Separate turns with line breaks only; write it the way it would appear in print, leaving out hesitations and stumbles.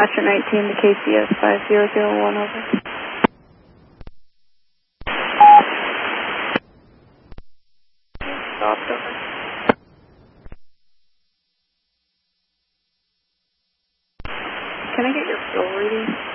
Dispatcher 19 to KCS 5001, over. Stopped, over. Can I get your fuel reading?